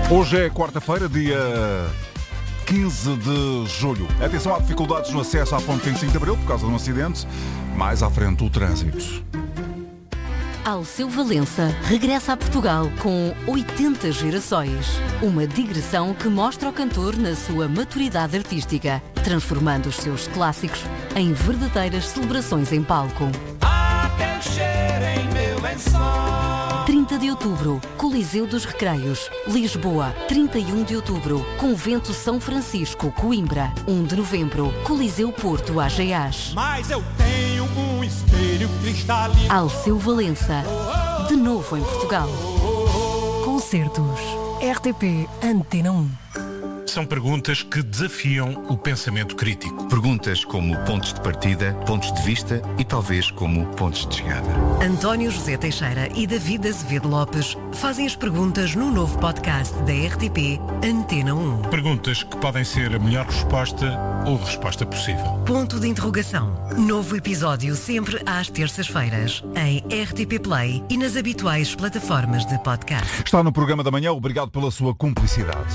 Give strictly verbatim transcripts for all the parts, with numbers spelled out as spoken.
Hoje é quarta-feira, dia quinze de julho. Atenção, há dificuldades no acesso à ponte vinte e cinco de Abril por causa de um acidente. Mais à frente, o trânsito. Alceu Valença regressa a Portugal com oitenta gerações. Uma digressão que mostra o cantor na sua maturidade artística, transformando os seus clássicos em verdadeiras celebrações em palco. Há quem cheire em meu lençol. trinta de outubro, Coliseu dos Recreios, Lisboa. trinta e um de outubro, Convento São Francisco, Coimbra. um de novembro, Coliseu Porto, Ageás. Mas eu tenho um espelho cristalino. Alceu Valença, de novo em Portugal. Concertos. R T P Antena um. São perguntas que desafiam o pensamento crítico. Perguntas como pontos de partida, pontos de vista e talvez como pontos de chegada. António José Teixeira e David Azevedo Lopes fazem as perguntas no novo podcast da R T P Antena um. Perguntas que podem ser a melhor resposta ou resposta possível. Ponto de interrogação. Novo episódio sempre às terças-feiras em R T P Play e nas habituais plataformas de podcast. Está no programa da manhã, obrigado pela sua cumplicidade.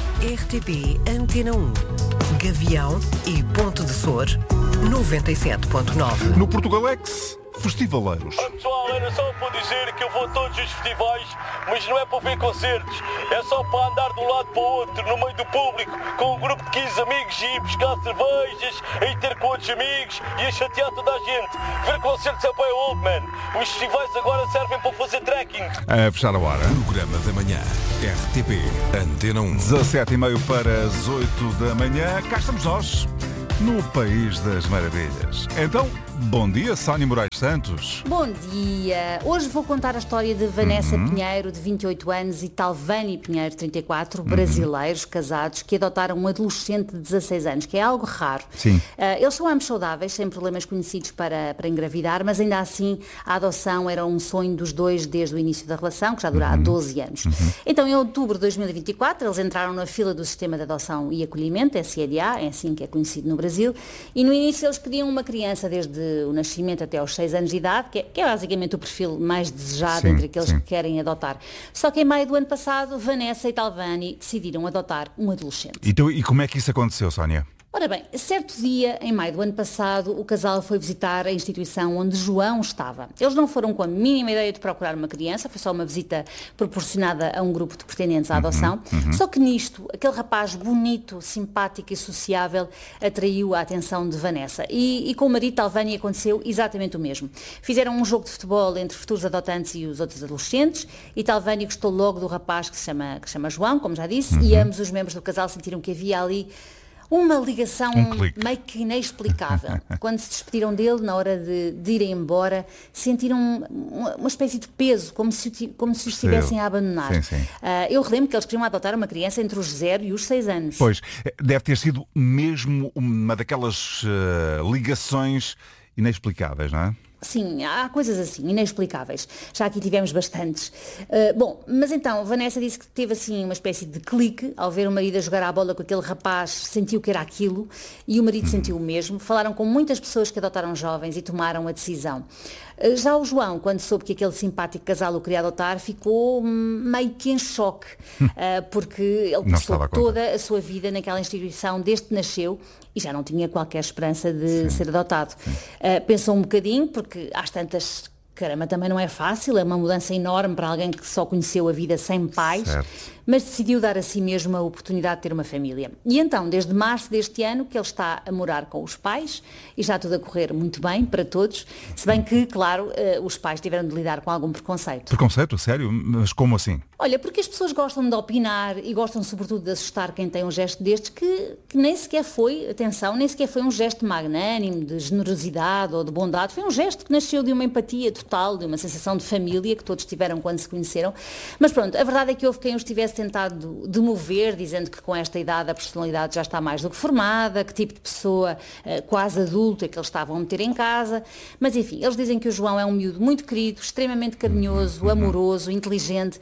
R T P Antena um. Gavião e Ponto de Sor noventa e sete ponto nove. No Portugalex, festivaleiros. Oh, pessoal, era só para dizer que eu vou a todos os festivais, mas não é para ver concertos, é só para andar de um lado para o outro, no meio do público, com um grupo de quinze amigos e ir buscar cervejas, e ter com outros amigos e a chatear toda a gente. Ver concertos é para o old man. Os festivais agora servem para fazer trekking. A fechar a hora. Programa da manhã, R T P Antena um. dezassete e meia para as oito da manhã. Cá estamos nós, no País das Maravilhas. Então, bom dia, Sónia Moraes Santos. Bom dia. Hoje vou contar a história de Vanessa Uhum. Pinheiro, de vinte e oito anos, e Talvani Pinheiro, de trinta e quatro, brasileiros casados que adotaram um adolescente de dezasseis anos, que é algo raro. Sim. Uh, eles são ambos saudáveis, sem problemas conhecidos para, para engravidar, mas ainda assim a adoção era um sonho dos dois desde o início da relação, que já dura há doze anos. Então, em outubro de dois mil e vinte e quatro, eles entraram na fila do Sistema de Adoção e Acolhimento, S E D A, é assim que é conhecido no Brasil, e no início eles pediam uma criança desde o nascimento até aos seis anos de idade, que é, que é basicamente o perfil mais desejado Sim, entre aqueles sim. que querem adotar. Só que em maio do ano passado, Vanessa e Talvani decidiram adotar um adolescente. Então, e como é que isso aconteceu, Sónia? Ora bem, certo dia, em maio do ano passado, o casal foi visitar a instituição onde João estava. Eles não foram com a mínima ideia de procurar uma criança, foi só uma visita proporcionada a um grupo de pretendentes à adoção. Só que nisto, aquele rapaz bonito, simpático e sociável atraiu a atenção de Vanessa. E, e com o marido Talvani aconteceu exatamente o mesmo. Fizeram um jogo de futebol entre futuros adotantes e os outros adolescentes, e Talvani gostou logo do rapaz que se chama, que se chama João, como já disse, e ambos os membros do casal sentiram que havia ali uma ligação Um clique. meio que inexplicável. Quando se despediram dele, na hora de, de irem embora, sentiram uma, uma espécie de peso, como se, o ti- como se os Percebo. estivessem a abandonar. Sim, sim. Ah, eu relembro que eles queriam adotar uma criança entre os zero e os seis anos. Pois, deve ter sido mesmo uma daquelas eh, ligações inexplicáveis, não é? Sim, há coisas assim, inexplicáveis. Já aqui tivemos bastantes. Uh, bom, mas então, Vanessa disse que teve assim uma espécie de clique ao ver o marido a jogar à bola com aquele rapaz, sentiu que era aquilo, e o marido sentiu o mesmo. Falaram com muitas pessoas que adotaram jovens e tomaram a decisão. Uh, já o João, quando soube que aquele simpático casal o queria adotar, ficou hum, meio que em choque, uh, porque ele Não passou estava a contar. toda a sua vida naquela instituição desde que nasceu e já não tinha qualquer esperança de ser adotado. Uh, pensou um bocadinho, porque às tantas, caramba, também não é fácil, é uma mudança enorme para alguém que só conheceu a vida sem pais, Certo. mas decidiu dar a si mesmo a oportunidade de ter uma família. E então, desde março deste ano, que ele está a morar com os pais, e está tudo a correr muito bem para todos, se bem que, claro, eh, os pais tiveram de lidar com algum preconceito. Preconceito? Sério? Mas como assim? Olha, porque as pessoas gostam de opinar e gostam sobretudo de assustar quem tem um gesto destes que, que nem sequer foi, atenção, nem sequer foi um gesto magnânimo, de generosidade ou de bondade, foi um gesto que nasceu de uma empatia total, de uma sensação de família que todos tiveram quando se conheceram. Mas pronto, a verdade é que houve quem os tivesse tentado demover, dizendo que com esta idade a personalidade já está mais do que formada, que tipo de pessoa eh, quase adulta que eles estavam a meter em casa. Mas enfim, eles dizem que o João é um miúdo muito querido, extremamente carinhoso, amoroso, inteligente, que era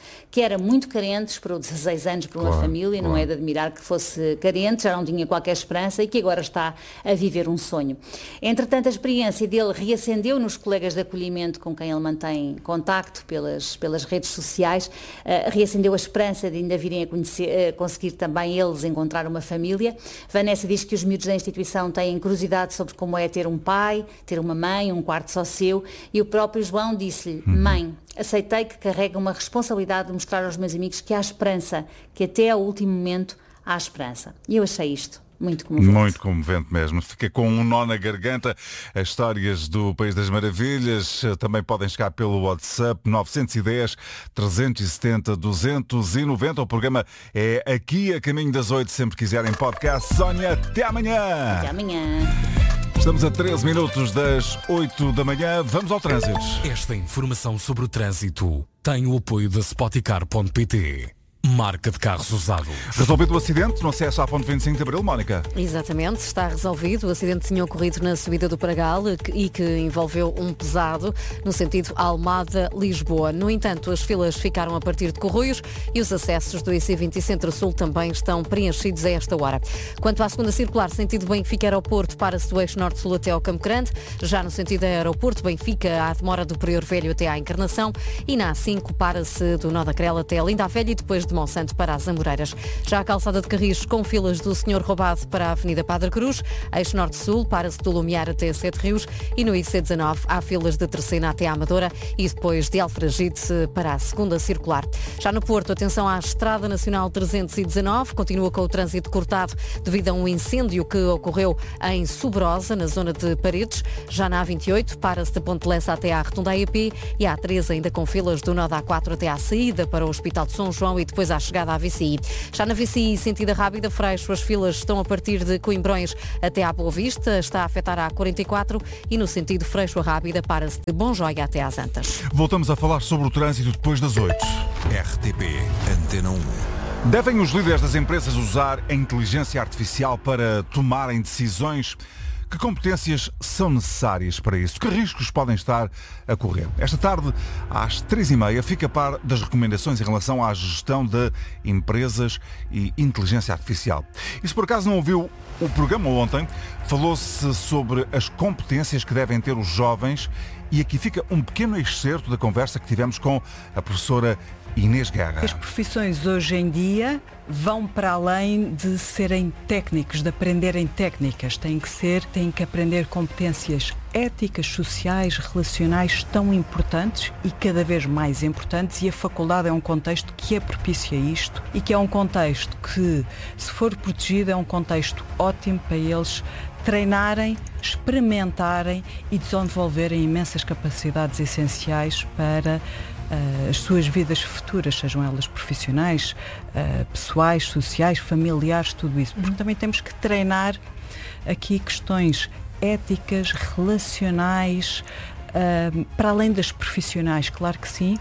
era muito carente, esperou dezasseis anos para uma Claro, família, não claro. é de admirar que fosse carente, já não tinha qualquer esperança e que agora está a viver um sonho. Entretanto, a experiência dele reacendeu nos colegas de acolhimento com quem ele mantém contacto pelas, pelas redes sociais, uh, reacendeu a esperança de ainda virem a, conhecer, uh, conseguir também eles encontrar uma família. Vanessa diz que os miúdos da instituição têm curiosidade sobre como é ter um pai, ter uma mãe, um quarto só seu, e o próprio João disse-lhe, mãe, aceitei que carrega uma responsabilidade de mostrar aos meus amigos que há esperança, que até ao último momento há esperança. E eu achei isto muito comovente. Muito comovente mesmo. Fica com um nó na garganta. As histórias do País das Maravilhas também podem chegar pelo WhatsApp nove um zero, trezentos e setenta, duzentos e noventa. O programa é aqui a caminho das oito, sempre quiserem podcast. Sónia, até amanhã! Até amanhã. Estamos a treze minutos das oito da manhã. Vamos ao trânsito. Esta informação sobre o trânsito tem o apoio da Spoticar ponto pt. Marca de carros usados. Resolvido o acidente no acesso à ponte vinte e cinco de Abril, Mónica? Exatamente, está resolvido. O acidente tinha ocorrido na subida do Paragal e que envolveu um pesado no sentido Almada-Lisboa. No entanto, as filas ficaram a partir de Corroios e os acessos do I C vinte Centro-Sul também estão preenchidos a esta hora. Quanto à segunda circular, sentido Benfica-Aeroporto, para-se do eixo Norte-Sul até ao Campo Grande. Já no sentido Aeroporto, Benfica, há demora do Prior Velho até à Encarnação. E na A cinco, para-se do Nó da Crela até a Linda a Velha e depois de Monsanto para as Amoreiras. Já a calçada de Carris com filas do Senhor Roubado para a Avenida Padre Cruz, eixo Norte-Sul, para-se do Lumiar até Sete Rios e no I C dezanove há filas de Terceira até à Amadora e depois de Alfragide para a segunda circular. Já no Porto, atenção à Estrada Nacional trezentos e dezanove, continua com o trânsito cortado devido a um incêndio que ocorreu em Sobrosa, na zona de Paredes. Já na A vinte e oito, para-se de Ponte Lessa até à Rotunda I P e a A treze ainda com filas do Nó da A quatro até à saída para o Hospital de São João e depois à chegada à V C I. Já na V C I, sentida rápida, Freixo, as filas estão a partir de Coimbrões até à Boa Vista, está a afetar a A quarenta e quatro e no sentido Freixo a Rábida para-se de Bom Joia até às Antas. Voltamos a falar sobre o trânsito depois das oito. R T P Antena um. Devem os líderes das empresas usar a inteligência artificial para tomarem decisões? Que competências são necessárias para isso? Que riscos podem estar a correr? Esta tarde, às três e meia, fica a par das recomendações em relação à gestão de empresas e inteligência artificial. E se por acaso não ouviu o programa ontem, falou-se sobre as competências que devem ter os jovens e aqui fica um pequeno excerto da conversa que tivemos com a professora Inês Guerra. As profissões hoje em dia vão para além de serem técnicos, de aprenderem técnicas. Têm que ser, têm que aprender competências éticas, sociais, relacionais tão importantes e cada vez mais importantes, e a faculdade é um contexto que é propício a isto e que é um contexto que, se for protegido, é um contexto ótimo para eles treinarem, experimentarem e desenvolverem imensas capacidades essenciais para Uh, as suas vidas futuras, sejam elas profissionais, uh, pessoais, sociais, familiares, tudo isso. Porque também temos que treinar aqui questões éticas, relacionais, uh, para além das profissionais, claro que sim.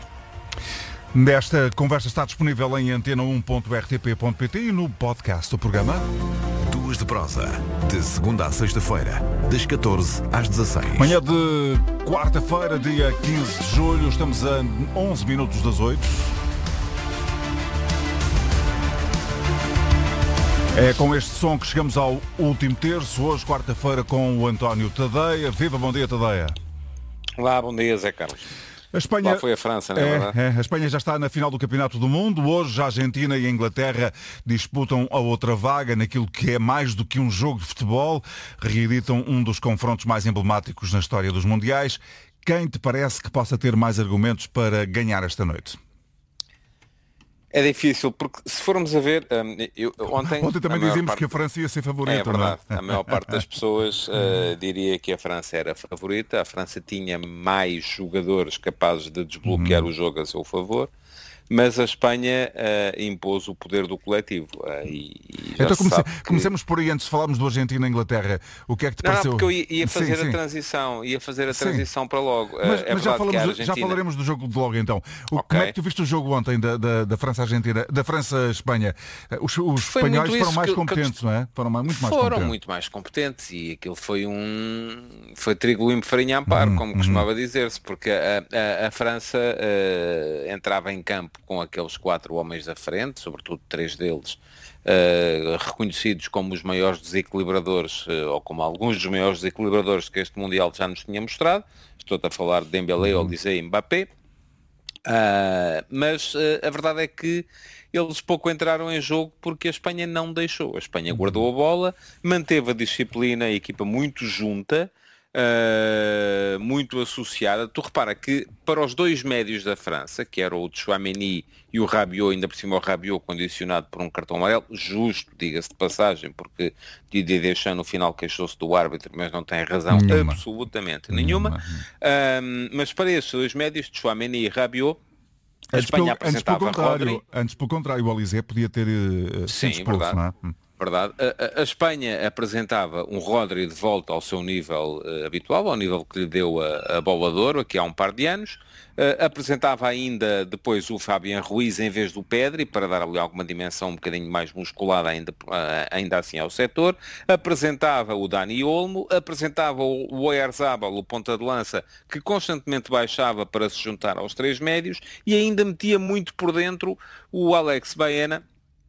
Nesta conversa está disponível em antena um ponto r t p ponto p t e no podcast do programa. Duas de prosa, de segunda à sexta-feira, das catorze às dezasseis. Manhã de quarta-feira, dia quinze de julho, estamos a onze minutos das oito. É com este som que chegamos ao último terço, hoje quarta-feira com o António Tadeia. Viva, bom dia, Tadeia. Olá, bom dia, Zé Carlos. A Espanha, Lá foi a França, não é, é verdade? É, a Espanha já está na final do Campeonato do Mundo. Hoje a Argentina e a Inglaterra disputam a outra vaga naquilo que é mais do que um jogo de futebol. Reeditam um dos confrontos mais emblemáticos na história dos Mundiais. Quem te parece que possa ter mais argumentos para ganhar esta noite? É difícil, porque se formos a ver, um, eu, ontem... Ontem também dizíamos parte... que a França ia ser favorita. É verdade, não é? A maior parte das pessoas uh, diria que a França era a favorita. A França tinha mais jogadores capazes de desbloquear uhum. o jogo a seu favor, mas a Espanha uh, impôs o poder do coletivo. Uh, e, e já então se comece... sabe que... comecemos por aí, antes de falarmos do Argentina e Inglaterra. O que é que te não, pareceu? Não, porque eu ia, ia fazer sim, a sim. transição, ia fazer a transição sim. para logo. Mas, é mas já, falamos, Argentina... já falaremos do jogo de logo então. O, okay. Como é que tu viste o jogo ontem da, da, da França-Argentina, da França-Espanha? Os, os espanhóis foram mais que, competentes, que... não é? Foram muito mais foram competentes. muito mais competentes e aquilo foi um... foi trigo limpo, farinha a par, uhum, como uhum. costumava dizer-se, porque a, a, a França uh, entrava em campo com aqueles quatro homens da frente, sobretudo três deles uh, reconhecidos como os maiores desequilibradores, uh, ou como alguns dos maiores desequilibradores que este Mundial já nos tinha mostrado. Estou a falar de Dembélé, Olise e Mbappé. Uh, mas uh, a verdade é que eles pouco entraram em jogo porque a Espanha não deixou. A Espanha guardou a bola, manteve a disciplina, a equipa muito junta, uh, muito associada. Tu repara que para os dois médios da França, que eram o Tchouaméni e o Rabiot, ainda por cima o Rabiot condicionado por um cartão amarelo, justo, diga-se de passagem, porque Didier Deschamps no final queixou-se do árbitro, mas não tem razão nenhuma. absolutamente nenhuma. nenhuma. Um, mas para esses dois médios, Tchouaméni e Rabiot, a antes Espanha pelo, apresentava antes pelo Rodri. Antes pelo contrário, o Olise podia ter uh, Sim, sido expulso, verdade. não é? Verdade. A, a, a Espanha apresentava um Rodri de volta ao seu nível uh, habitual, ao nível que lhe deu a, a bola de ouro, aqui há um par de anos. Uh, apresentava ainda depois o Fabián Ruiz em vez do Pedri, para dar ali alguma dimensão um bocadinho mais musculada ainda, uh, ainda assim ao setor. Apresentava o Dani Olmo, apresentava o, o Oyarzabal, o ponta de lança, que constantemente baixava para se juntar aos três médios, e ainda metia muito por dentro o Alex Baena,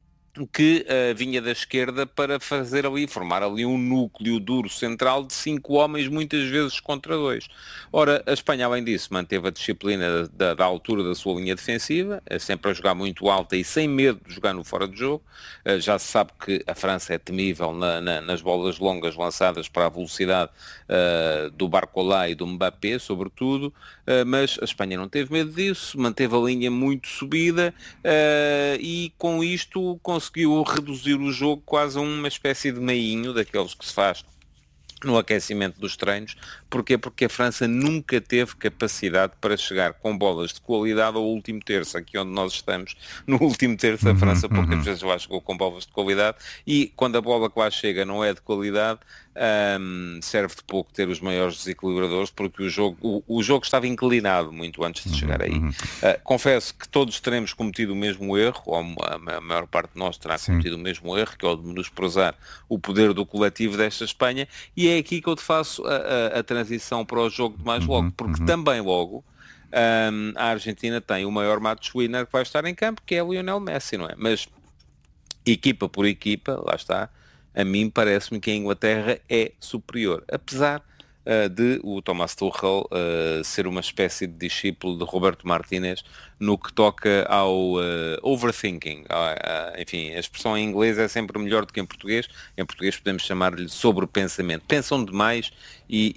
que uh, vinha da esquerda para fazer ali, formar ali um núcleo duro central de cinco homens, muitas vezes contra dois. Ora, a Espanha, além disso, manteve a disciplina da, da altura da sua linha defensiva, sempre a jogar muito alta e sem medo de jogar no fora de jogo. Uh, já se sabe que a França é temível na, na, nas bolas longas lançadas para a velocidade uh, do Barcola e do Mbappé, sobretudo, uh, mas a Espanha não teve medo disso, manteve a linha muito subida uh, e com isto conseguiu reduzir o jogo quase a uma espécie de meinho daqueles que se faz no aquecimento dos treinos. Porquê? Porque a França nunca teve capacidade para chegar com bolas de qualidade ao último terço, aqui onde nós estamos, no último terço da França, porque às vezes lá chegou com bolas de qualidade, e quando a bola que lá chega não é de qualidade, um, serve de pouco ter os maiores desequilibradores, porque o jogo, o, o jogo estava inclinado muito antes de chegar aí. Uh, confesso que todos teremos cometido o mesmo erro, ou a, a maior parte de nós terá Sim. cometido o mesmo erro, que é o de menosprezar o poder do coletivo desta Espanha, e é aqui que eu te faço a, a, a transição para o jogo de mais logo, porque uhum. também logo um, a Argentina tem o maior match winner que vai estar em campo, que é o Lionel Messi, não é? Mas equipa por equipa, lá está, a mim parece-me que a Inglaterra é superior, apesar uh, de o Thomas Tuchel uh, ser uma espécie de discípulo de Roberto Martínez no que toca ao uh, overthinking. Uh, uh, enfim, a expressão em inglês é sempre melhor do que em português. Em português podemos chamar-lhe sobrepensamento. Pensam demais e,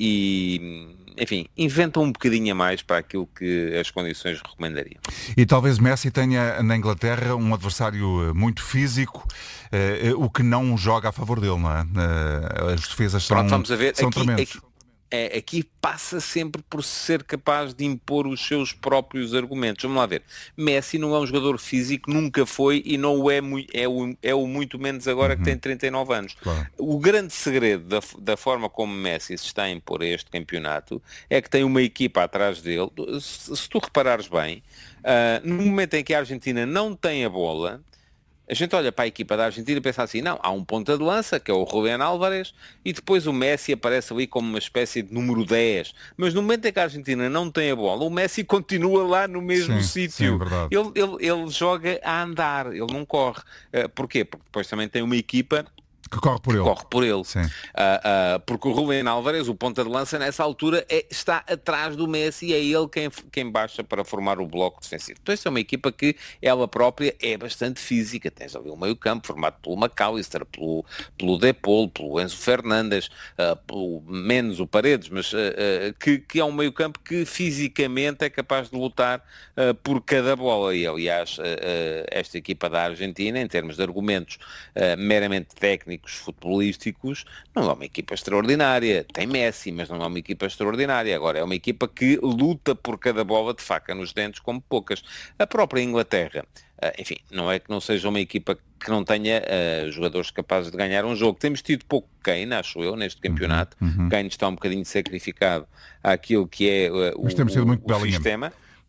e, enfim, inventam um bocadinho a mais para aquilo que as condições recomendariam. E talvez Messi tenha na Inglaterra um adversário muito físico, uh, o que não joga a favor dele, não é? Uh, as defesas são, Pronto, vamos a ver. são aqui, tremendas. Aqui... É, aqui passa sempre por ser capaz de impor os seus próprios argumentos. Vamos lá ver. Messi não é um jogador físico, nunca foi, e não o é, é, o, é o muito menos agora uhum. que tem trinta e nove anos. Claro. O grande segredo da, da forma como Messi se está a impor a este campeonato é que tem uma equipa atrás dele. Se, se tu reparares bem, uh, no momento em que a Argentina não tem a bola, a gente olha para a equipa da Argentina e pensa assim, não, há um ponta de lança, que é o Julián Álvarez, e depois o Messi aparece ali como uma espécie de número dez. Mas no momento em que a Argentina não tem a bola, o Messi continua lá no mesmo sim, sítio. Sim, é ele, ele, ele joga a andar, ele não corre. Uh, porquê? Porque depois também tem uma equipa que corre por que ele. Corre por ele. Uh, uh, porque o Julián Álvarez, o ponta de lança, nessa altura é, está atrás do Messi e é ele quem, quem baixa para formar o bloco defensivo. Então esta é uma equipa que ela própria é bastante física. Tens ali o meio campo formado pelo McAllister, pelo, pelo De Paul, pelo Enzo Fernandes, uh, pelo, menos o Paredes, mas uh, uh, que, que é um meio campo que fisicamente é capaz de lutar uh, por cada bola. E aliás, uh, uh, esta equipa da Argentina, em termos de argumentos uh, meramente técnicos, futebolísticos, não é uma equipa extraordinária. Tem Messi, mas não é uma equipa extraordinária. Agora, é uma equipa que luta por cada bola de faca nos dentes como poucas. A própria Inglaterra, enfim, não é que não seja uma equipa que não tenha uh, jogadores capazes de ganhar um jogo. Temos tido pouco Kane, acho eu, neste campeonato. Uhum. Kane está um bocadinho sacrificado àquilo que é uh, o, mas temos tido muito o sistema.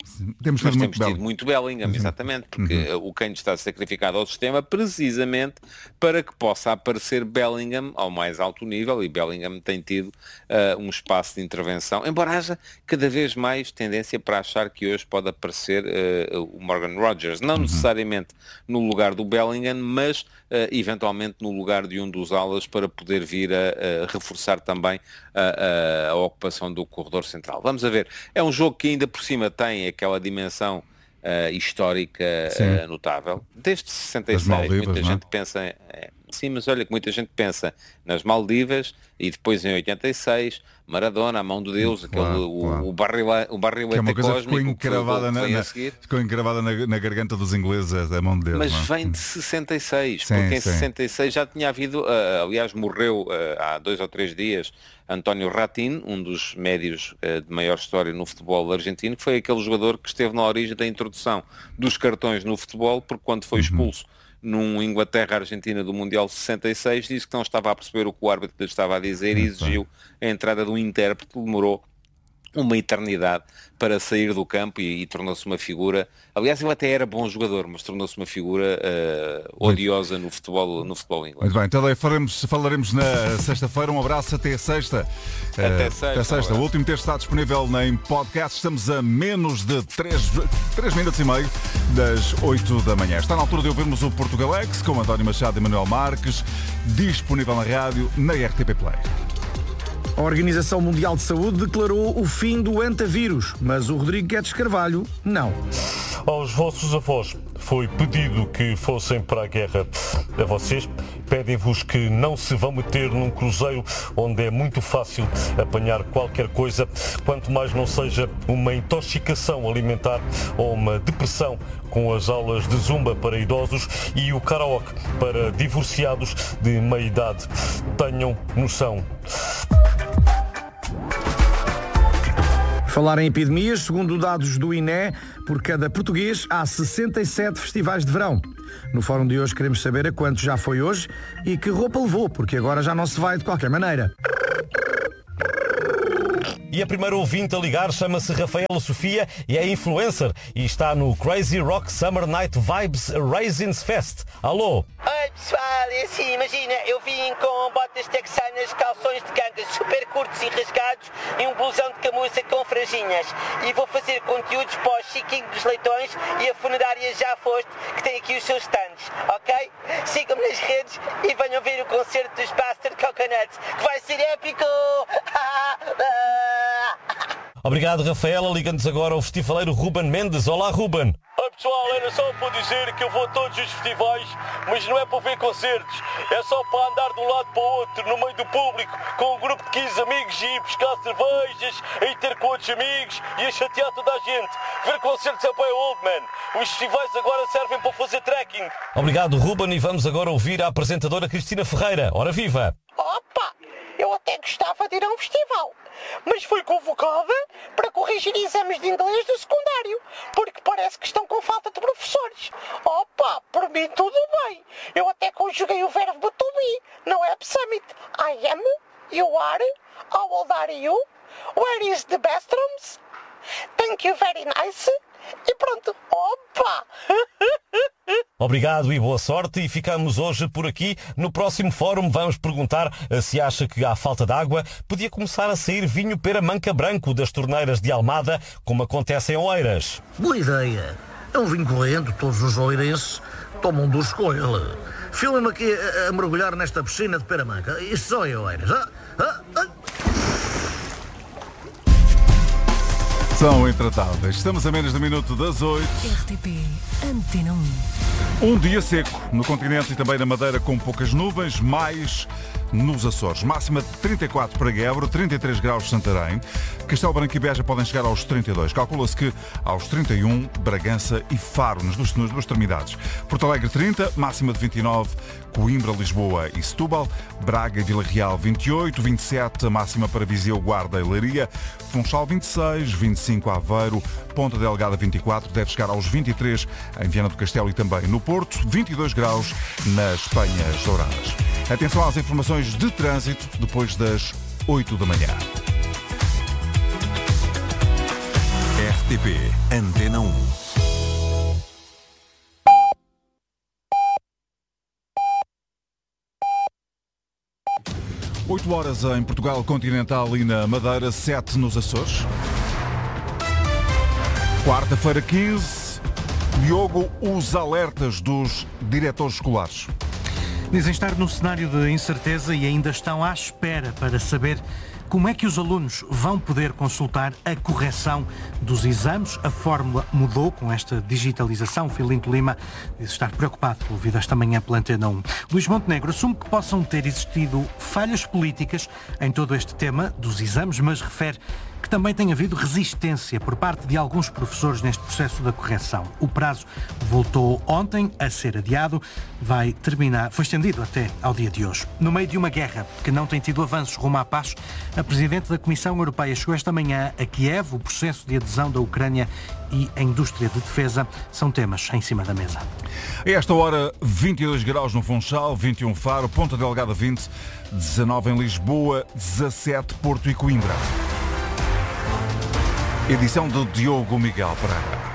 Temos mas tido temos muito tido Bellingham. muito Bellingham, Uhum. exatamente, porque Uhum. o Kane está sacrificado ao sistema precisamente para que possa aparecer Bellingham ao mais alto nível, e Bellingham tem tido uh, um espaço de intervenção, embora haja cada vez mais tendência para achar que hoje pode aparecer uh, o Morgan Rogers, não Uhum. necessariamente no lugar do Bellingham, mas uh, eventualmente no lugar de um dos alas para poder vir a, a reforçar também a, a, a ocupação do corredor central. Vamos a ver, é um jogo que ainda por cima tem aquela dimensão uh, histórica uh, notável. Desde sessenta e As seis, Maldivas, muita não é? gente pensa... É, sim, mas olha que muita gente pensa nas Maldivas e depois em oitenta e seis, Maradona, a mão de Deus, aquele, Claro, o, claro. o barrilete o barrilete Que é uma coisa que ficou cósmico que foi o gol encravada, que na, veio a na, seguir. ficou encravada na, na garganta dos ingleses, a mão de Deus. Mas não é? vem de sessenta e seis, Sim, porque em sim. sessenta e seis já tinha havido, uh, aliás morreu uh, há dois ou três dias, António Ratín, um dos médios uh, de maior história no futebol argentino, que foi aquele jogador que esteve na origem da introdução dos cartões no futebol, porque quando foi expulso num Inglaterra-Argentina do Mundial sessenta e seis, disse que não estava a perceber o que o árbitro lhe estava a dizer e exigiu a entrada de um intérprete, que demorou uma eternidade para sair do campo e, e tornou-se uma figura. Aliás, ele até era bom jogador, mas tornou-se uma figura uh, odiosa no futebol, no futebol inglês. Muito bem, então daí falaremos, falaremos na sexta-feira. Um abraço até sexta. Até Eh, sexta, Até sexta. um O último texto está disponível em podcast. Estamos a menos de três minutos e meio das oito da manhã. Está na altura de ouvirmos o Portugalex com António Machado e Manuel Marques, disponível na rádio, na R T P Play. A Organização Mundial de Saúde declarou o fim do antavírus, mas o Rodrigo Guedes Carvalho não. Aos vossos avós foi pedido que fossem para a guerra. A vocês pedem-vos que não se vão meter num cruzeiro onde é muito fácil apanhar qualquer coisa, quanto mais não seja uma intoxicação alimentar ou uma depressão, com as aulas de zumba para idosos e o karaoke para divorciados de meia idade. Tenham noção. Falar em epidemias, segundo dados do I N E, por cada português há sessenta e sete festivais de verão. No fórum de hoje queremos saber a quanto já foi hoje e que roupa levou, porque agora já não se vai de qualquer maneira. E a primeira ouvinte a ligar chama-se Rafaela Sofia e é influencer e está no Crazy Rock Summer Night Vibes Raisins Fest. Alô? Oi pessoal, é assim, imagina, eu vim com botas texanas, calções de ganga super curtos e rasgados e um blusão de camurça com franjinhas. E vou fazer conteúdos para o Chiquinho dos Leitões e a funerária Já Foste, que tem aqui os seus stands, ok? Sigam-me nas redes e venham ver o concerto dos Bastard Coconuts, que vai ser épico! Obrigado, Rafaela. Liga-nos agora ao festivaleiro Ruben Mendes. Olá, Ruben. Oi pessoal, era só para dizer que eu vou a todos os festivais, mas não é para ver concertos, é só para andar de um lado para o outro, no meio do público, com um grupo de quinze amigos e ir buscar cervejas, e ter com outros amigos e a chatear toda a gente. Ver concertos é para old man. Os festivais agora servem para fazer trekking. Obrigado, Ruben, e vamos agora ouvir a apresentadora Cristina Ferreira. Ora viva! Opa! Eu até gostava de ir a um festival, mas fui convocada para corrigir exames de inglês do secundário, porque parece que estão com falta de professores. Opa, por mim tudo bem. Eu até conjuguei o verbo to be, não é summit. I am, you are, how old are you, where is the bathrooms, thank you very nice, e pronto. Opa! Obrigado e boa sorte, e ficamos hoje por aqui. No próximo fórum vamos perguntar se acha que há falta de água podia começar a sair vinho pera manca branco das torneiras de Almada, como acontece em Oeiras. Boa ideia. É um vinho corrente, todos os oeirenses tomam duas com ele. Filma-me aqui a, a mergulhar nesta piscina de pera manca. Isto só é Oeiras. Ah, ah, ah. São intratáveis. Estamos a menos de um minuto das oito. R T P Antena um. Um dia seco no continente e também na Madeira, com poucas nuvens, mais nos Açores. Máxima de trinta e quatro para Guebra, trinta e três graus Santarém. Castelo Branco e Beja podem chegar aos trinta e dois. Calcula-se que aos trinta e um, Bragança e Faro, nas duas, nas duas extremidades. Porto Alegre trinta, máxima de vinte e nove. Coimbra, Lisboa e Setúbal. Braga e Vila Real vinte e oito, vinte e sete, a máxima para Viseu, Guarda e Leiria. Funchal vinte e seis, vinte e cinco Aveiro. Ponta Delgada vinte e quatro, deve chegar aos vinte e três em Viana do Castelo e também no Porto. vinte e dois graus nas Penhas Douradas. Atenção às informações de trânsito depois das oito da manhã. R T T P Antena um. oito horas em Portugal Continental e na Madeira, sete nos Açores. Quarta-feira, quinze. Diogo, os alertas dos diretores escolares. Dizem estar num cenário de incerteza e ainda estão à espera para saber como é que os alunos vão poder consultar a correção dos exames. A fórmula mudou com esta digitalização. Filinto Lima diz estar preocupado, ouvido esta manhã pela Antena um. Luís Montenegro assume que possam ter existido falhas políticas em todo este tema dos exames, mas refere que também tem havido resistência por parte de alguns professores neste processo da correção. O prazo voltou ontem a ser adiado, vai terminar, foi estendido até ao dia de hoje. No meio de uma guerra que não tem tido avanços rumo à paz, a Presidente da Comissão Europeia chegou esta manhã a Kiev. O processo de adesão da Ucrânia e a indústria de defesa são temas em cima da mesa. A esta hora, vinte e dois graus no Funchal, vinte e um Faro, Ponta Delgada vinte, dezanove em Lisboa, dezassete Porto e Coimbra. Edição de Diogo Miguel Pereira.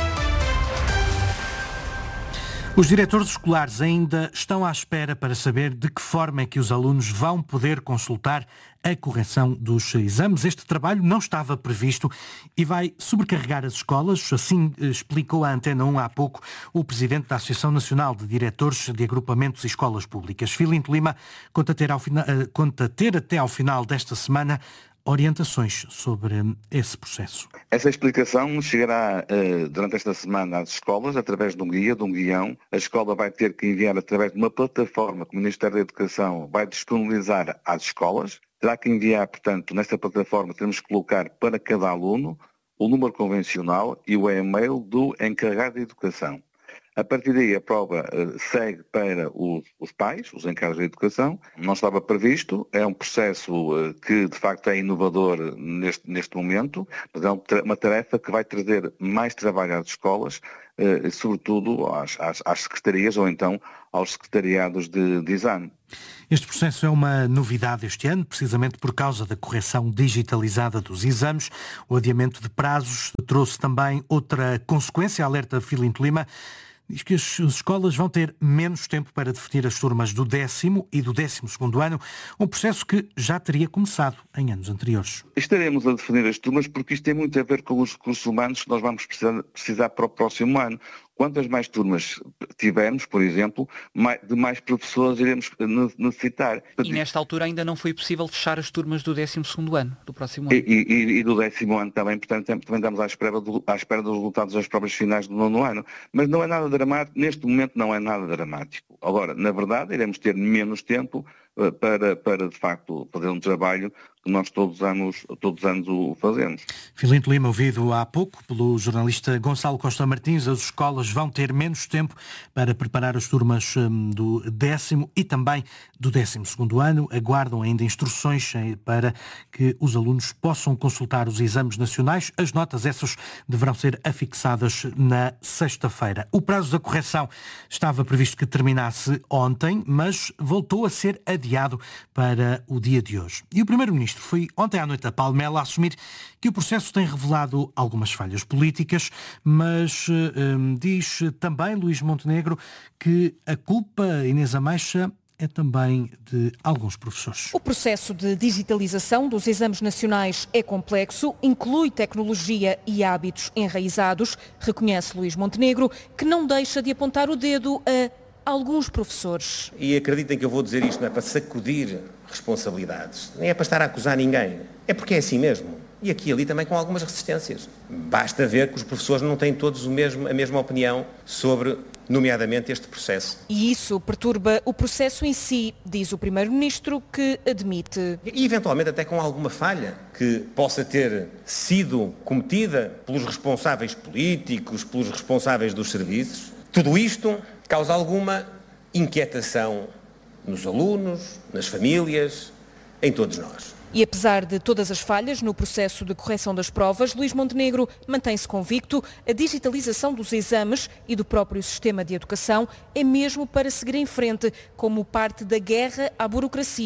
Os diretores escolares ainda estão à espera para saber de que forma é que os alunos vão poder consultar a correção dos exames. Este trabalho não estava previsto e vai sobrecarregar as escolas, assim explicou a Antena um há pouco o presidente da Associação Nacional de Diretores de Agrupamentos e Escolas Públicas. Filinto Lima conta ter, ao fina... conta ter até ao final desta semana orientações sobre esse processo. Essa explicação chegará uh, durante esta semana às escolas, através de um guia, de um guião. A escola vai ter que enviar através de uma plataforma que o Ministério da Educação vai disponibilizar às escolas. Terá que enviar, portanto, nessa plataforma temos que colocar para cada aluno o número convencional e o e-mail do encarregado de educação. A partir daí a prova uh, segue para os, os pais, os encarregados de educação. Não estava previsto, é um processo uh, que de facto é inovador neste, neste momento, mas é uma tarefa que vai trazer mais trabalho às escolas, uh, sobretudo às, às, às secretarias ou então aos secretariados de, de exame. Este processo é uma novidade este ano, precisamente por causa da correção digitalizada dos exames. O adiamento de prazos trouxe também outra consequência, alerta Filinto Lima. Diz que as escolas vão ter menos tempo para definir as turmas do décimo e do décimo segundo ano, um processo que já teria começado em anos anteriores. Estaremos a definir as turmas porque isto tem muito a ver com os recursos humanos que nós vamos precisar, precisar para o próximo ano. Quantas mais turmas tivermos, por exemplo, mais, de mais professores iremos necessitar. E nesta altura ainda não foi possível fechar as turmas do décimo segundo ano, do próximo ano. E, e, e do décimo ano também, portanto, também estamos à espera, do, à espera dos resultados das provas finais do nono ano. Mas não é nada dramático, neste momento não é nada dramático. Agora, na verdade, iremos ter menos tempo para, para de facto, fazer um trabalho que nós todos os anos, todos os anos o fazemos. Filinto Lima, ouvido há pouco pelo jornalista Gonçalo Costa Martins, as escolas vão ter menos tempo para preparar as turmas do décimo e também do décimo segundo ano. Aguardam ainda instruções para que os alunos possam consultar os exames nacionais. As notas, essas, deverão ser afixadas na sexta-feira. O prazo da correção estava previsto que terminasse ontem, mas voltou a ser adiado para o dia de hoje. E o Primeiro-Ministro foi ontem à noite a Palmela a assumir que o processo tem revelado algumas falhas políticas, mas hum, diz também Luís Montenegro que a culpa, Inês Ameixa, é também de alguns professores. O processo de digitalização dos exames nacionais é complexo, inclui tecnologia e hábitos enraizados, reconhece Luís Montenegro, que não deixa de apontar o dedo a alguns professores. E acreditem que eu vou dizer isto não é para sacudir responsabilidades, nem é para estar a acusar ninguém, é porque é assim mesmo. E aqui e ali também com algumas resistências. Basta ver que os professores não têm todos o mesmo, a mesma opinião sobre, nomeadamente, este processo. E isso perturba o processo em si, diz o Primeiro-Ministro, que admite. E eventualmente até com alguma falha que possa ter sido cometida pelos responsáveis políticos, pelos responsáveis dos serviços. Tudo isto causa alguma inquietação nos alunos, nas famílias, em todos nós. E apesar de todas as falhas no processo de correção das provas, Luís Montenegro mantém-se convicto, a digitalização dos exames e do próprio sistema de educação é mesmo para seguir em frente, como parte da guerra à burocracia,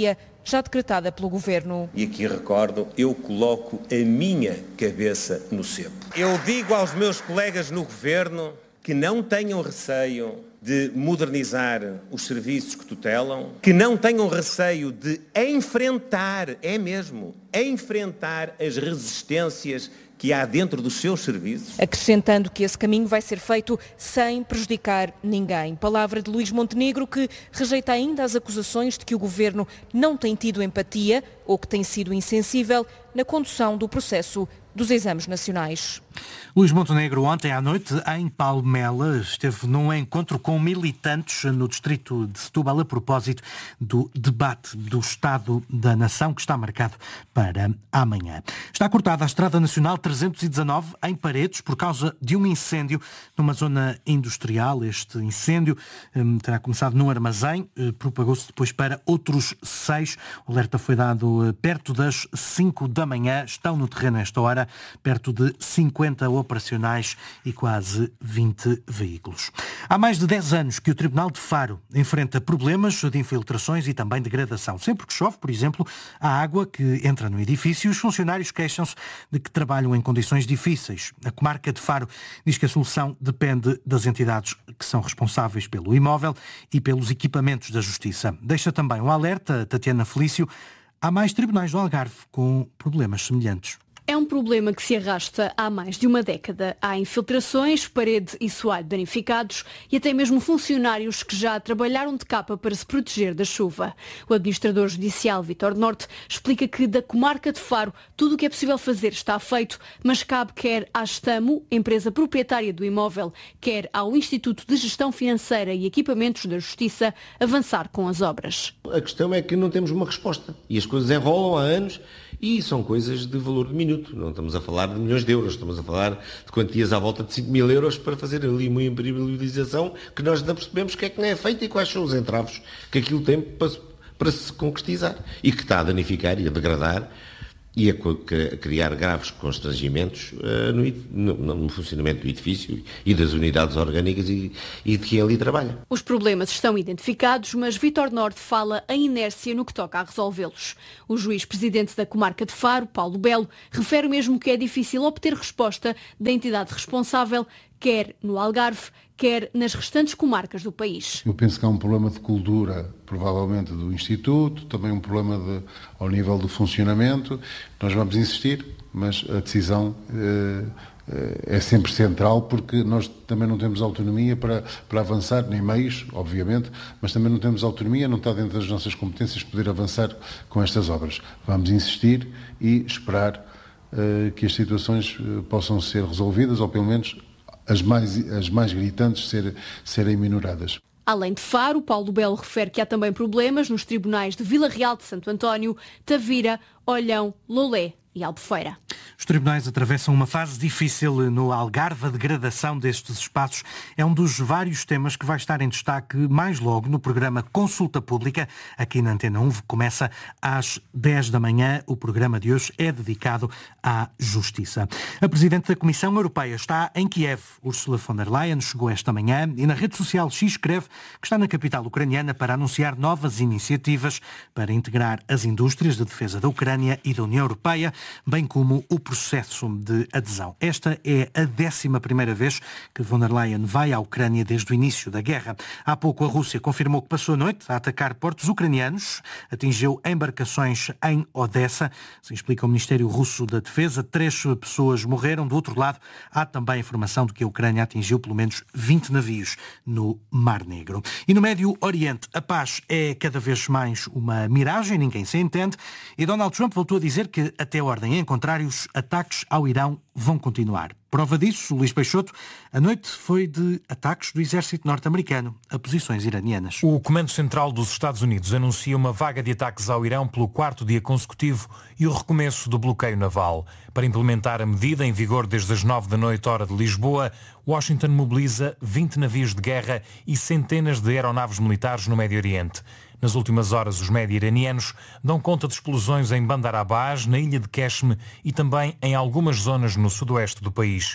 já decretada pelo Governo. E aqui recordo, eu coloco a minha cabeça no cepo. Eu digo aos meus colegas no Governo que não tenham receio de modernizar os serviços que tutelam, que não tenham receio de enfrentar, é mesmo, enfrentar as resistências que há dentro dos seus serviços. Acrescentando que esse caminho vai ser feito sem prejudicar ninguém. Palavra de Luís Montenegro, que rejeita ainda as acusações de que o Governo não tem tido empatia ou que tem sido insensível na condução do processo dos exames nacionais. Luís Montenegro, ontem à noite, em Palmela, esteve num encontro com militantes no distrito de Setúbal a propósito do debate do Estado da Nação, que está marcado para amanhã. Está cortada a Estrada Nacional trezentos e dezanove em Paredes por causa de um incêndio numa zona industrial. Este incêndio hum, terá começado num armazém, eh, propagou-se depois para outros seis. O alerta foi dado eh, perto das cinco da manhã. Estão no terreno a esta hora perto de cinquenta operacionais e quase vinte veículos. Há mais de dez anos que o Tribunal de Faro enfrenta problemas de infiltrações e também degradação. Sempre que chove, por exemplo, a água que entra no edifício, os funcionários queixam-se de que trabalham em condições difíceis. A comarca de Faro diz que a solução depende das entidades que são responsáveis pelo imóvel e pelos equipamentos da Justiça. Deixa também um alerta, Tatiana Felício. Há mais tribunais do Algarve com problemas semelhantes. É um problema que se arrasta há mais de uma década. Há infiltrações, parede e soalho danificados e até mesmo funcionários que já trabalharam de capa para se proteger da chuva. O administrador judicial Vítor Norte explica que da comarca de Faro tudo o que é possível fazer está feito, mas cabe quer à Estamo, empresa proprietária do imóvel, quer ao Instituto de Gestão Financeira e Equipamentos da Justiça avançar com as obras. A questão é que não temos uma resposta e as coisas enrolam há anos e são coisas de valor diminuto. Não estamos a falar de milhões de euros, estamos a falar de quantias à volta de cinco mil euros para fazer ali uma impermeabilização que nós não percebemos o que é que não é feito e quais são os entraves que aquilo tem para, para se concretizar e que está a danificar e a degradar e a, a criar graves constrangimentos uh, no, no, no funcionamento do edifício e das unidades orgânicas e, e de quem ali trabalha. Os problemas estão identificados, mas Vítor Norte fala em inércia no que toca a resolvê-los. O juiz-presidente da comarca de Faro, Paulo Belo, refere mesmo que é difícil obter resposta da entidade responsável, quer no Algarve, quer nas restantes comarcas do país. Eu penso que há um problema de cultura, provavelmente do Instituto, também um problema de, ao nível do funcionamento. Nós vamos insistir, mas a decisão eh, é sempre central, porque nós também não temos autonomia para, para avançar, nem meios, obviamente, mas também não temos autonomia, não está dentro das nossas competências poder avançar com estas obras. Vamos insistir e esperar eh, que as situações eh, possam ser resolvidas, ou pelo menos as mais, as mais gritantes ser, serem minoradas. Além de Faro, Paulo Belo refere que há também problemas nos tribunais de Vila Real de Santo António, Tavira, Olhão, Lolé e Albufeira. Os tribunais atravessam uma fase difícil no Algarve. A degradação destes espaços é um dos vários temas que vai estar em destaque mais logo no programa Consulta Pública, aqui na Antena um. Começa às dez da manhã. O programa de hoje é dedicado à justiça. A Presidente da Comissão Europeia está em Kiev. Ursula von der Leyen chegou esta manhã e na rede social X escreve que está na capital ucraniana para anunciar novas iniciativas para integrar as indústrias de defesa da Ucrânia e da União Europeia, bem como o processo de adesão. Esta é a décima primeira vez que von der Leyen vai à Ucrânia desde o início da guerra. Há pouco a Rússia confirmou que passou a noite a atacar portos ucranianos, atingiu embarcações em Odessa. Se explica o Ministério Russo da Defesa, três pessoas morreram. Do outro lado, há também informação de que a Ucrânia atingiu pelo menos vinte navios no Mar Negro. E no Médio Oriente, a paz é cada vez mais uma miragem, ninguém se entende, e Donald Trump voltou a dizer que até a ordem em contrário, os ataques ao Irão vão continuar. Prova disso, Luís Peixoto, a noite foi de ataques do exército norte-americano a posições iranianas. O Comando Central dos Estados Unidos anuncia uma vaga de ataques ao Irão pelo quarto dia consecutivo e o recomeço do bloqueio naval. Para implementar a medida em vigor desde as nove da noite, hora de Lisboa, Washington mobiliza vinte navios de guerra e centenas de aeronaves militares no Médio Oriente. Nas últimas horas, os média iranianos dão conta de explosões em Bandar Abbas, na ilha de Qeshm e também em algumas zonas no sudoeste do país.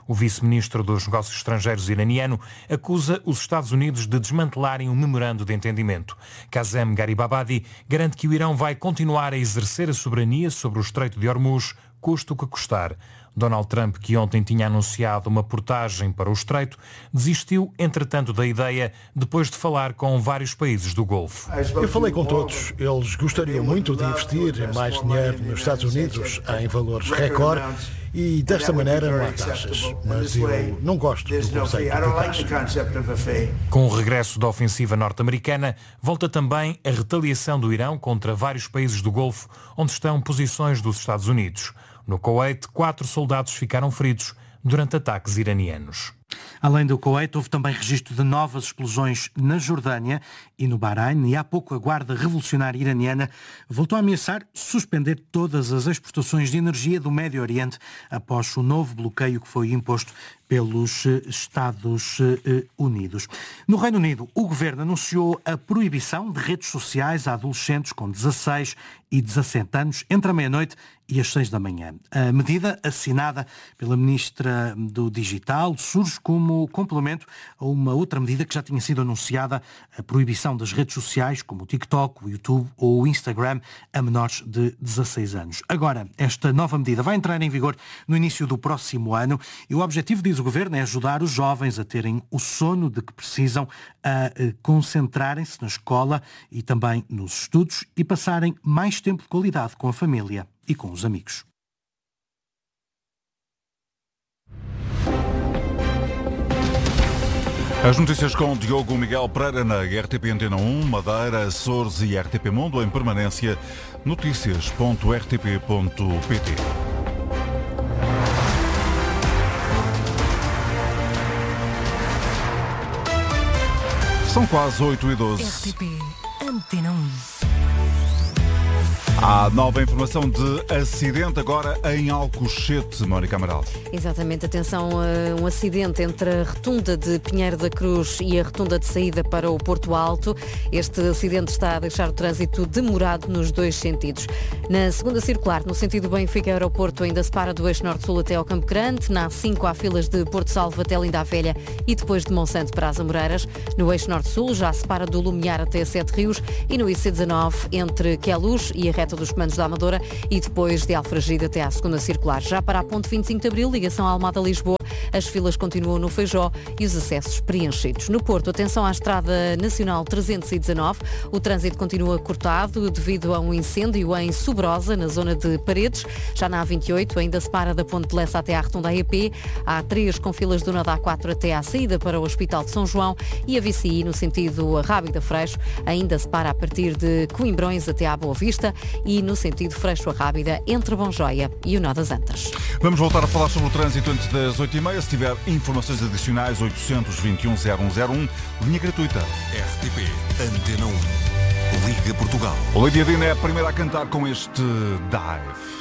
O vice-ministro dos Negócios Estrangeiros iraniano acusa os Estados Unidos de desmantelarem um memorando de entendimento. Kazem Garibabadi garante que o Irão vai continuar a exercer a soberania sobre o Estreito de Hormuz, custe o que custar. Donald Trump, que ontem tinha anunciado uma portagem para o Estreito, desistiu, entretanto, da ideia depois de falar com vários países do Golfo. Eu falei com todos. Eles gostariam muito de investir mais dinheiro nos Estados Unidos em valores recorde e desta maneira não há taxas. Mas eu não gosto do conceito de taxa. Com o regresso da ofensiva norte-americana, volta também a retaliação do Irão contra vários países do Golfo, onde estão posições dos Estados Unidos. No Kuwait, quatro soldados ficaram feridos durante ataques iranianos. Além do Kuwait, houve também registro de novas explosões na Jordânia e no Bahrein, e há pouco a Guarda Revolucionária Iraniana voltou a ameaçar suspender todas as exportações de energia do Médio Oriente após o novo bloqueio que foi imposto pelos Estados Unidos. No Reino Unido, o governo anunciou a proibição de redes sociais a adolescentes com dezasseis e dezassete anos entre a meia-noite e as seis da manhã. A medida, assinada pela Ministra do Digital, surge como complemento a uma outra medida que já tinha sido anunciada, a proibição das redes sociais como o TikTok, o YouTube ou o Instagram a menores de dezasseis anos. Agora, esta nova medida vai entrar em vigor no início do próximo ano e o objetivo, diz o Governo, é ajudar os jovens a terem o sono de que precisam, a concentrarem-se na escola e também nos estudos e passarem mais tempo de qualidade com a família e com os amigos. As notícias com Diogo Miguel Pereira na R T P Antena um, Madeira, Açores e R T P Mundo em permanência. notícias ponto r t p ponto p t. São quase oito e doze. R T P Antena um. Há nova informação de acidente agora em Alcochete, Mónica Amaral. Exatamente, atenção a um acidente entre a rotunda de Pinheiro da Cruz e a rotunda de saída para o Porto Alto. Este acidente está a deixar o trânsito demorado nos dois sentidos. Na segunda circular, no sentido Benfica-Aeroporto, ainda se para do eixo norte-sul até ao Campo Grande. Na A cinco há filas de Porto Salvo até Linda a Velha e depois de Monsanto para as Amoreiras. No eixo norte-sul já se para do Lumiar até Sete Rios e no I C dezanove entre Queluz e a reta dos Comandos da Amadora e depois de Alfragide até à segunda circular. Já para a ponte vinte e cinco de Abril, ligação à Almada-Lisboa, as filas continuam no Feijó e os acessos preenchidos. No Porto, atenção à Estrada Nacional trezentos e dezanove, o trânsito continua cortado devido a um incêndio em Sobrosa, na zona de Paredes. Já na A vinte e oito, ainda se para da Ponte de Lessa até à Rotunda A E P, há três com filas do Noda A quatro até à saída para o Hospital de São João e a V C I no sentido Rábida-Freixo, ainda se para a partir de Coimbrões até à Boa Vista e no sentido Freixo-Rábida entre Bonjoia e o Nó das Antas. Vamos voltar a falar sobre o trânsito antes das oito e meia. Se tiver informações adicionais, oitocentos e vinte e um zero um zero um, linha gratuita. R T P Antena um. Liga Portugal. O Lídia Dina é a primeira a cantar com este Dive.